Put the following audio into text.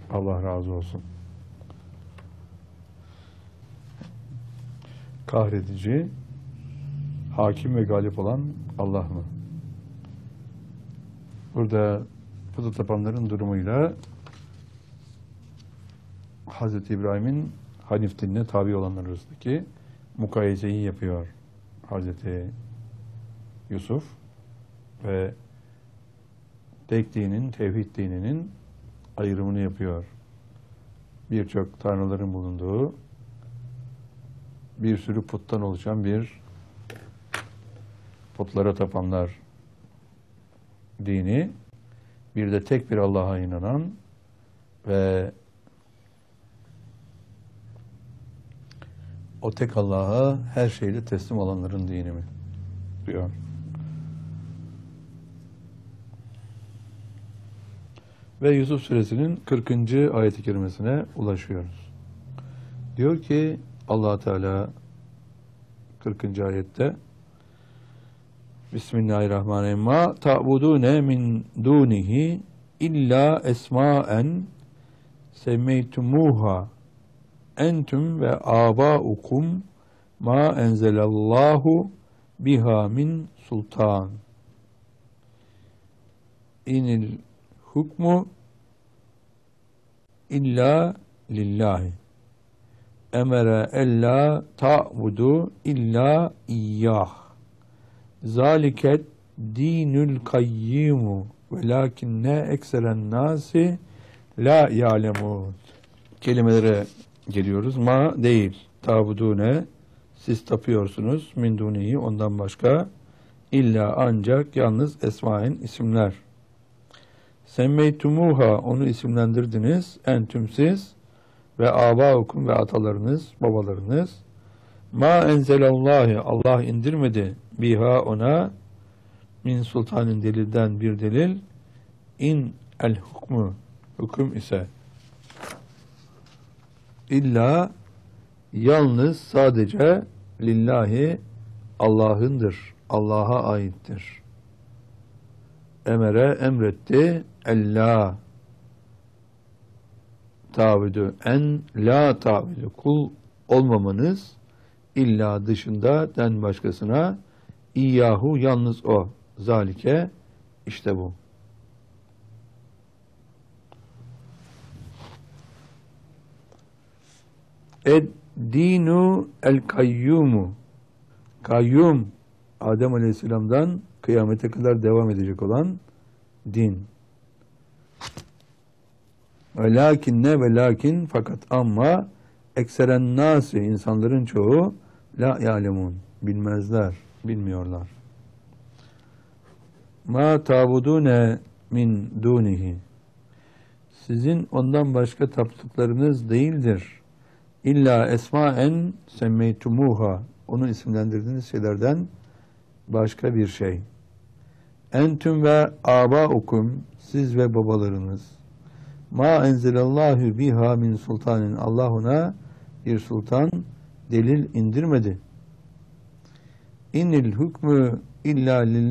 Allah razı olsun. Kahredici, hakim ve galip olan Allah mı? Burada puta tapanların durumuyla Hz. İbrahim'in Hanif dinine tabi olanlar arasındaki mukayeseyi yapıyor Hz. Yusuf ve tek dinin, tevhid dininin ayrımını yapıyor. Birçok tanrıların bulunduğu, bir sürü puttan oluşan bir putlara tapanlar dini, bir de tek bir Allah'a inanan ve o tek Allah'a her şeyle teslim olanların dini mi? Diyor. Ve Yusuf Suresinin 40. ayet-i kerimesine ulaşıyoruz. Diyor ki Allah Teala 40. ayette Bismillahirrahmanirrahim. Ma ta'budune min dunihi illa esma'en semmeytumuha entum ve abaukum ma enzelallahu biha min sultan. İnil hukmu illa lillahi. Emere ella ta'budu illa iyyah. Zaliket dinül kayyimu velakinne ekseren nasi la ya'lemun. Kelimelere geliyoruz. Ma değil. Ta'budune siz tapıyorsunuz. Min dunihi ondan başka. İlla ancak yalnız esmain isimler. Semmeytumuha onu isimlendirdiniz. Entüm siz ve abaukum ve atalarınız, babalarınız. Ma enzelallahi Allah indirmedi biha ona min sultanın delilden bir delil. İn el hukmu hüküm ise illa yalnız sadece lillahi Allah'ındır. Allah'a aittir. Emere emretti ella tavidu en la tavidu kul olmamanız illa dışında den başkasına İyyahu yalnız o. Zalike işte bu. Ed-dinu el-kayyumu kayyum Adem Aleyhisselam'dan kıyamete kadar devam edecek olan din. Ve lakin fakat ama ekseren nasi insanların çoğu la ya'lemun bilmezler, bilmiyorlar. Ma ta'budune min dunihi sizin ondan başka taptıklarınız değildir. İlla esmaen semmeytumuha onu isimlendirdiğiniz şeylerden başka bir şey. Entüm ve abaukum siz ve babalarınız. Ma enzelallahu biha min sultanin Allah ona bir sultan delil indirmedi. İnnil hükmü illa lillah